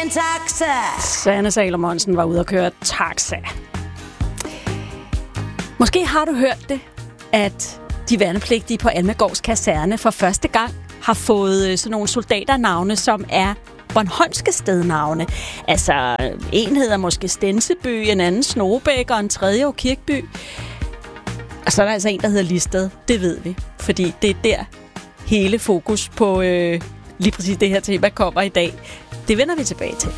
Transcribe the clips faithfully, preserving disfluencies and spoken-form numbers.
en taxa. Sanne Salomonsen var ude at køre taxa. Måske har du hørt det, at de værnepligtige på Almegårds kaserne for første gang har fået sådan nogle soldaternavne, som er bornholmske stednavne. Altså, en hedder måske Stenseby, en anden Snogebæk og en tredje jo Kirkeby. Og så er der altså en, der hedder Listed. Det ved vi, fordi det er der hele fokus på øh, lige præcis det her tema kommer i dag. Det vender vi tilbage til.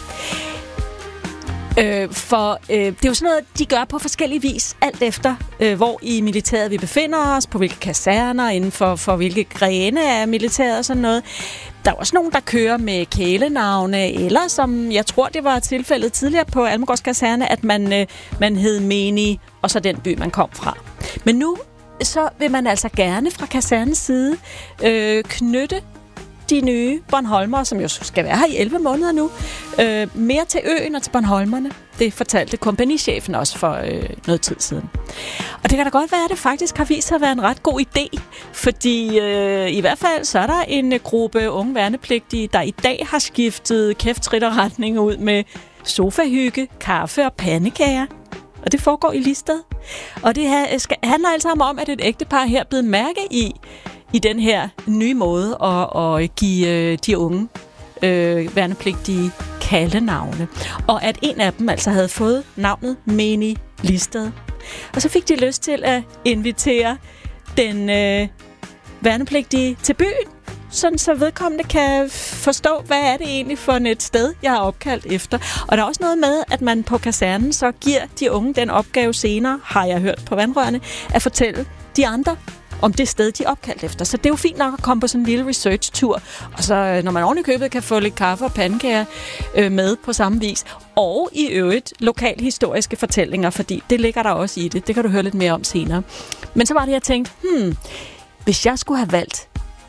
Øh, for øh, det er jo sådan noget, de gør på forskellige vis, alt efter, øh, hvor i militæret vi befinder os, på hvilke kaserner, inden for, for hvilke grene af militæret og sådan noget. Der er også nogen, der kører med kælenavne, eller som jeg tror, det var tilfældet tidligere på Almegårds kaserne, at man, øh, man hed Meni, og så den by, man kom fra. Men nu så vil man altså gerne fra kasernens side øh, knytte de nye bornholmere, som jo skal være her i elleve måneder nu, øh, mere til øen og til bornholmerne. Det fortalte kompagnichefen også for øh, noget tid siden. Og det kan da godt være, at det faktisk har vist sig at være en ret god idé, fordi øh, i hvert fald så er der en gruppe unge værnepligtige, der i dag har skiftet kæft, og retning ud med sofahygge, kaffe og pandekager. Og det foregår i Listed. Og det her skal, handler altså om, at et ægtepar her er blevet mærke i, i den her nye måde at, at give øh, de unge øh, værnepligtige kaldenavne. Og at en af dem altså havde fået navnet Meni Listed. Og så fik de lyst til at invitere den øh, værnepligtige til byen, sådan så vedkommende kan forstå, hvad er det egentlig for et sted, jeg har opkaldt efter. Og der er også noget med, at man på kasernen så giver de unge den opgave senere, har jeg hørt på vandrørene, at fortælle de andre om det sted, de er opkaldt efter. Så det er jo fint nok at komme på sådan en lille research-tur, og så når man oven i købet kan få lidt kaffe og pandekager øh, med på samme vis. Og i øvrigt lokalhistoriske fortællinger, fordi det ligger der også i det. Det kan du høre lidt mere om senere. Men så var det, jeg tænkte, hmm, hvis jeg skulle have valgt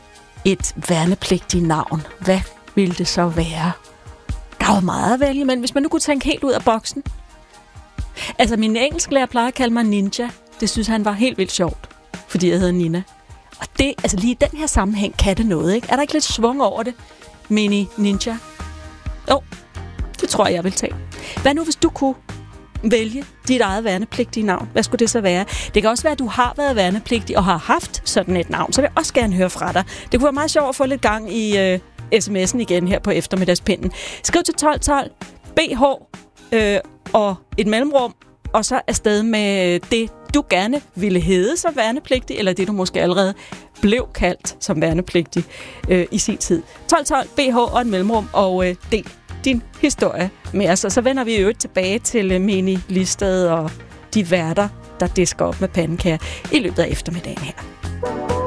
et værnepligtigt navn, hvad ville det så være? Der er jo meget at vælge, men hvis man nu kunne tænke helt ud af boksen. Altså, min engelsklærer plejer at kalde mig Ninja. Det synes han var helt vildt sjovt, fordi jeg hedder Nina. Og det, altså lige i den her sammenhæng, kan det noget, ikke? Er der ikke lidt svung over det? Mini Ninja? Jo, det tror jeg, jeg vil tage. Hvad nu, hvis du kunne vælge dit eget værnepligtige navn? Hvad skulle det så være? Det kan også være, at du har været værnepligtig og har haft sådan et navn, så vil jeg også gerne høre fra dig. Det kunne være meget sjovt at få lidt gang i øh, sms'en igen her på eftermiddagspinden. Skriv til tolv tolv, B H øh, og et mellemrum, og så afsted med det, du gerne ville hedde som værnepligtig, eller det, du måske allerede blev kaldt som værnepligtig øh, i sin tid. tolv tolv, B H og et mellemrum, og øh, del din historie med os. Og så vender vi jo tilbage til Meni Listed og de værter, der disker op med pandekager i løbet af eftermiddagen her.